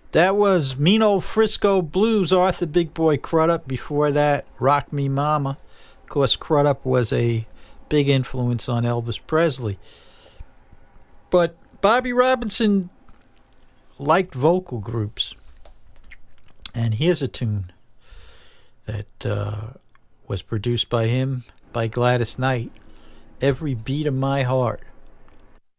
That was Mean Old Frisco Blues, Arthur Big Boy Crudup. Before that, Rock Me Mama. Of course, Crudup was a big influence on Elvis Presley. But Bobby Robinson liked vocal groups. And here's a tune that was produced by him, by Gladys Knight. Every Beat of My Heart.